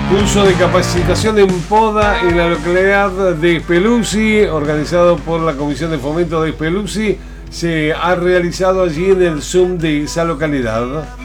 Curso de capacitación en poda en la localidad de Speluzzi, organizado por la Comisión de Fomento de Speluzzi, se ha realizado allí en el Zoom de esa localidad.